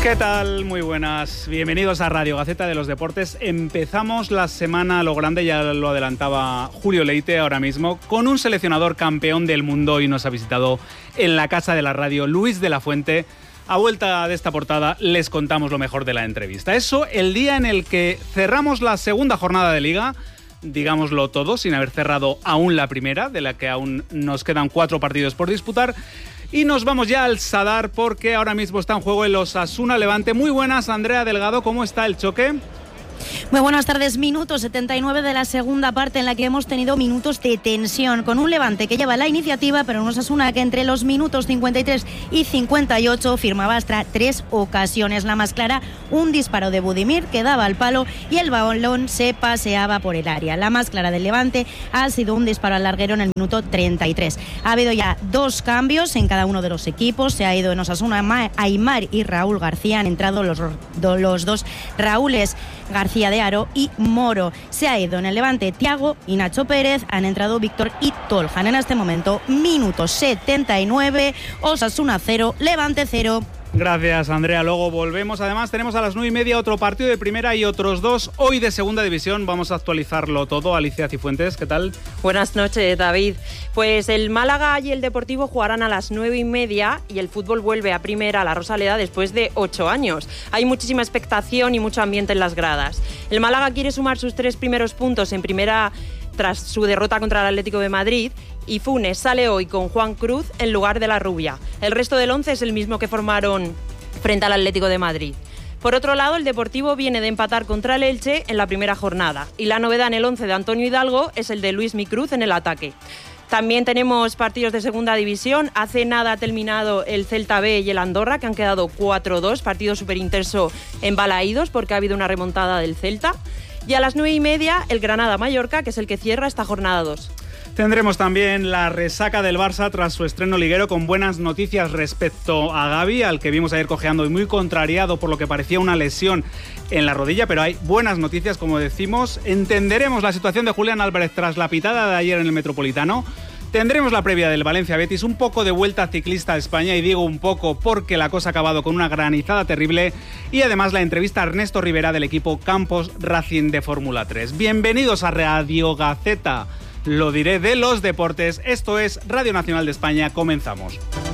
¿Qué tal? Muy buenas. Bienvenidos a Radio Gaceta de los Deportes. Empezamos la semana a lo grande, ya lo adelantaba Julio Leite ahora mismo, con un seleccionador campeón del mundo y nos ha visitado en la casa de la radio, Luis de la Fuente. A vuelta de esta portada les contamos lo mejor de la entrevista. Eso el día en el que cerramos la segunda jornada de Liga, digámoslo todo, sin haber cerrado aún la primera, de la que aún nos quedan 4 partidos por disputar. Y nos vamos ya al Sadar porque ahora mismo está en juego el Osasuna Levante. Muy buenas, Andrea Delgado, ¿cómo está el choque? Muy buenas tardes, minuto 79 de la segunda parte en la que hemos tenido minutos de tensión, con un Levante que lleva la iniciativa, pero un Osasuna que entre los minutos 53 y 58 firmaba hasta 3 ocasiones. La más clara, un disparo de Budimir que daba al palo y el balón se paseaba por el área. La más clara del Levante ha sido un disparo al larguero en el minuto 33. Ha habido ya 2 cambios en cada uno de los equipos. Se ha ido en Osasuna Aimar y Raúl García. Han entrado los dos Raúles García de Aro y Moro. Se ha ido en el Levante Thiago y Nacho Pérez. Han entrado Víctor y Toljan. En este momento, minuto 79, Osasuna 0, Levante 0. Gracias, Andrea. Luego volvemos. Además, tenemos a las 9:30 otro partido de primera y otros 2 hoy de segunda división. Vamos a actualizarlo todo. Alicia Cifuentes, ¿qué tal? Buenas noches, David. Pues el Málaga y el Deportivo jugarán a las 9:30 y el fútbol vuelve a primera, a la Rosaleda, después de 8 años. Hay muchísima expectación y mucho ambiente en las gradas. El Málaga quiere sumar sus 3 primeros puntos en primera tras su derrota contra el Atlético de Madrid, y Funes sale hoy con Juan Cruz en lugar de la Rubia. El resto del 11 es el mismo que formaron frente al Atlético de Madrid. Por otro lado, el Deportivo viene de empatar contra el Elche en la primera jornada, y la novedad en el 11 de Antonio Hidalgo es el de Luismi Cruz en el ataque. También tenemos partidos de segunda división. Hace nada ha terminado el Celta B y el Andorra, que han quedado 4-2, partido súper intenso en Balaídos porque ha habido una remontada del Celta. Y a las 9:30 el Granada-Mallorca, que es el que cierra esta jornada 2. Tendremos también la resaca del Barça tras su estreno liguero, con buenas noticias respecto a Gavi, al que vimos ayer cojeando y muy contrariado por lo que parecía una lesión en la rodilla, pero hay buenas noticias, como decimos. Entenderemos la situación de Julián Álvarez tras la pitada de ayer en el Metropolitano. Tendremos la previa del Valencia-Betis, un poco de vuelta ciclista a España, y digo un poco porque la cosa ha acabado con una granizada terrible, y además la entrevista a Ernesto Rivera del equipo Campos Racing de Fórmula 3. Bienvenidos a Radio Gaceta, lo diré, de los deportes. Esto es Radio Nacional de España. Comenzamos.